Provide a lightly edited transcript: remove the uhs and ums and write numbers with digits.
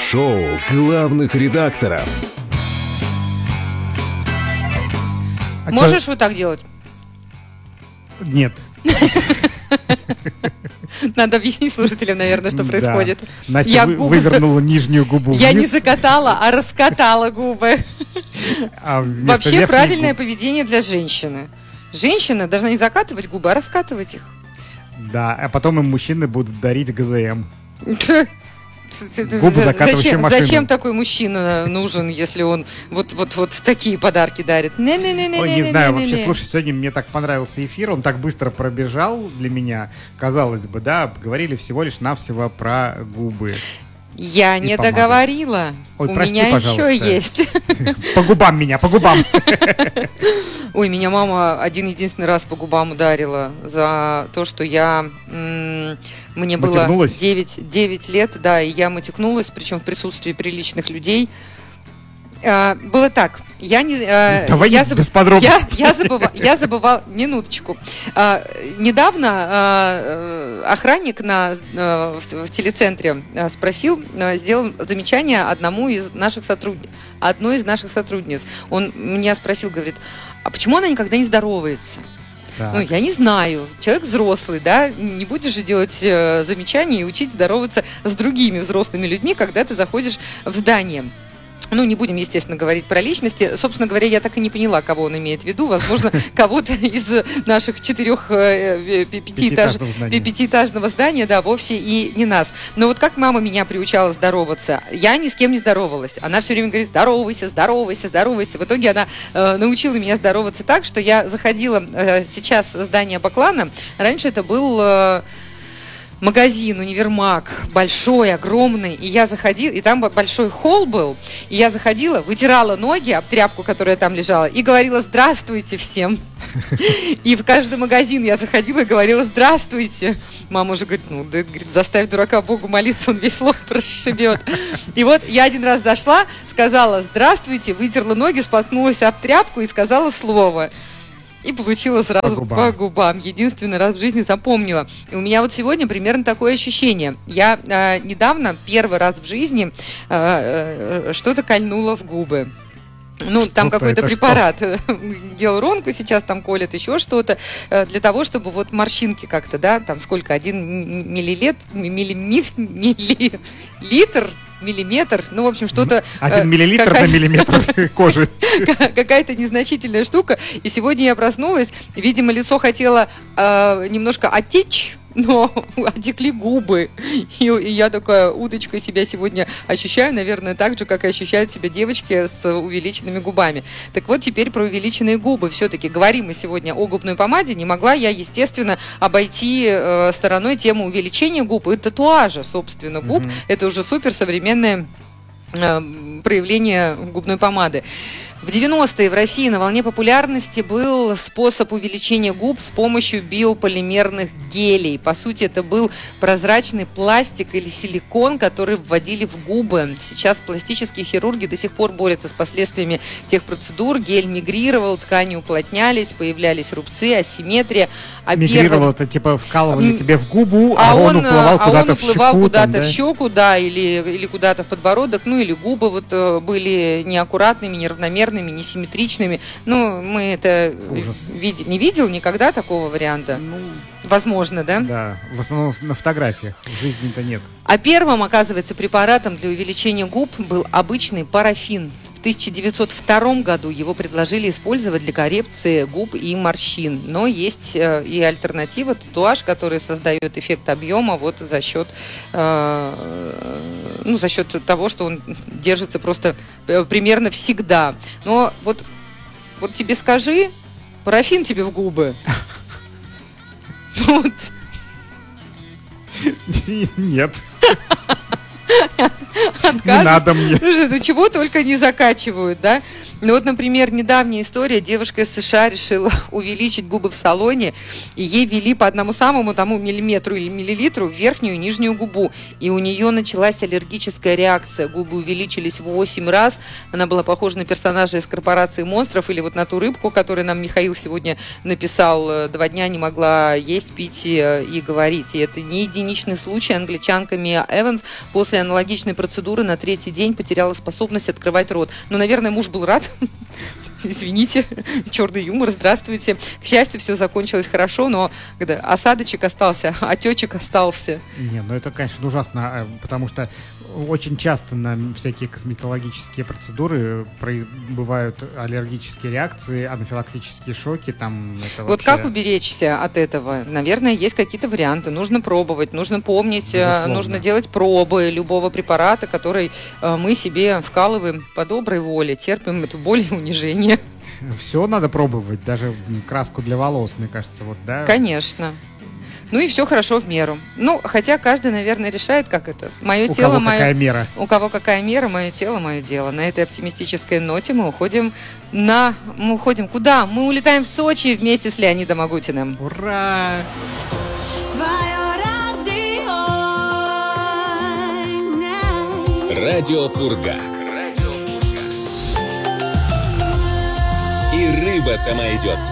Шоу главных редакторов. Можешь вот так делать? Нет. Надо объяснить слушателям, наверное, что происходит. Настя вывернула нижнюю губу вниз. Я не закатала, а раскатала губы. Вообще правильное поведение для женщины. Женщина должна не закатывать губы, а раскатывать их. Да, а потом им мужчины будут дарить ГЗМ. Губы закатывающие машину. Зачем такой мужчина нужен, если он вот такие подарки дарит? Ой, не знаю, вообще, слушай, сегодня мне так понравился эфир, он так быстро пробежал для меня, казалось бы, да, говорили всего лишь навсего про губы. Я не договорила. Ой, у прости, меня пожалуйста. еще есть. По губам меня, по губам. Ой, меня мама один-единственный раз по губам ударила за то, что мне было 9 лет, да, и я матюкнулась, причем в присутствии приличных людей. Было так. Без подробностей. Я забывала. Минуточку. Недавно охранник в телецентре сделал замечание одной из наших сотрудниц. Он меня спросил, говорит, а почему она никогда не здоровается? Так. Ну, я не знаю. Человек взрослый, да, не будешь же делать замечания и учить здороваться с другими взрослыми людьми, когда ты заходишь в здание. Ну, не будем, естественно, говорить про личности. Собственно говоря, я так и не поняла, кого он имеет в виду. Возможно, кого-то из наших 5-этажного здания, да, вовсе и не нас. Но вот как мама меня приучала здороваться, я ни с кем не здоровалась. Она все время говорит, здоровайся, здоровайся, здоровайся. В итоге она научила меня здороваться так, что я заходила сейчас в здание Баклана. Раньше это был... магазин, универмаг, большой, огромный, и я заходила, и там большой холл был, и я заходила, вытирала ноги об тряпку, которая там лежала, и говорила «здравствуйте всем». И в каждый магазин я заходила и говорила «здравствуйте». Мама уже говорит, заставь дурака Богу молиться, он весь лоб расшибет. И вот я один раз зашла, сказала «здравствуйте», вытерла ноги, споткнулась об тряпку и сказала слово. И получила сразу по губам. Единственный раз в жизни запомнила. И у меня вот сегодня примерно такое ощущение. Я недавно, первый раз в жизни, что-то кольнула в губы. Ну, там какой-то препарат. Гиалуронку сейчас там колят, еще что-то. Для того, чтобы вот морщинки как-то, да, там сколько, 1 миллиметр, ну, в общем, что-то... 1 миллилитр на миллиметр кожи. Какая-то незначительная штука. И сегодня я проснулась, видимо, лицо хотело немножко оттечь, но отекли губы. И я такая удочкой себя сегодня ощущаю, наверное, так же, как и ощущают себя девочки с увеличенными губами. Так вот, теперь про увеличенные губы. Все-таки говорим мы сегодня о губной помаде. Не могла я, естественно, обойти стороной тему увеличения губ и татуажа, собственно, губ. Это уже супер современное проявление губной помады. В 90-е в России на волне популярности был способ увеличения губ с помощью биополимерных гелей. По сути, это был прозрачный пластик или силикон, который вводили в губы. Сейчас пластические хирурги до сих пор борются с последствиями тех процедур. Гель мигрировал, ткани уплотнялись, появлялись рубцы, асимметрия. Мигрировал, это типа вкалывали тебе в губу, а он уплывал куда-то в щеку. В щеку, да, или куда-то в подбородок, ну или губы вот были неаккуратными, неравномерными, несимметричными. Ну, мы это не видел никогда такого варианта. Ну, возможно, да? Да, в основном на фотографиях, в жизни-то нет. А первым, оказывается, препаратом для увеличения губ был обычный парафин. В 1902 году его предложили использовать для коррекции губ и морщин. Но есть и альтернатива, татуаж, который создает эффект объема вот за счет того, что он держится просто примерно всегда. Но вот тебе скажи, парафин тебе в губы. Нет. Не надо мне. Слушай, чего только не закачивают, да? Ну вот, например, недавняя история. Девушка из США решила увеличить губы в салоне, и ей ввели по одному самому тому миллиметру или миллилитру верхнюю и нижнюю губу. И у нее началась аллергическая реакция. Губы увеличились в 8 раз. Она была похожа на персонажа из «Корпорации монстров» или вот на ту рыбку, которую нам Михаил сегодня написал. 2 дня не могла есть, пить и говорить. И это не единичный случай. Англичанка Мия Эванс после аналогичной процедуры процедуры на 3-й день потеряла способность открывать рот. Но, наверное, муж был рад. Извините, черный юмор, здравствуйте. К счастью, все закончилось хорошо, но осадочек остался, отечек остался. Не, ну это, конечно, ужасно, потому что очень часто на всякие косметологические процедуры бывают аллергические реакции, анафилактические шоки. Там, это вот вообще... как уберечься от этого? Наверное, есть какие-то варианты. Нужно пробовать, нужно помнить, Безусловно. нужно делать пробы любого препарата, который мы себе вкалываем по доброй воле, терпим эту боль и унижение. Все надо пробовать, даже краску для волос, мне кажется, вот, да? Конечно. Ну и все хорошо в меру. Ну, хотя каждый, наверное, решает, как это. Мое У тело, кого какая мера. У кого какая мера, мое тело, мое дело. На этой оптимистической ноте мы уходим куда? Мы улетаем в Сочи вместе с Леонидом Агутиным. Ура! Радио Пурга. И рыба сама идет.